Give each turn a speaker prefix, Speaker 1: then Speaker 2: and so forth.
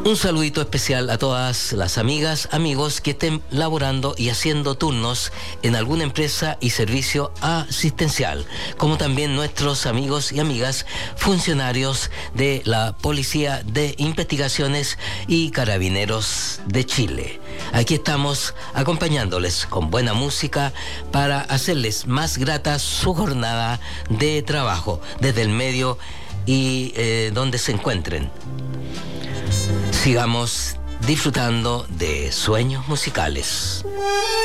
Speaker 1: Un saludito especial a todas las amigas, amigos que estén laborando y haciendo turnos en alguna empresa y servicio asistencial, como también nuestros amigos y amigas funcionarios de la Policía de Investigaciones y Carabineros de Chile. Aquí estamos acompañándoles con buena música para hacerles más grata su jornada de trabajo desde el medio y donde se encuentren. Sigamos disfrutando de sueños musicales.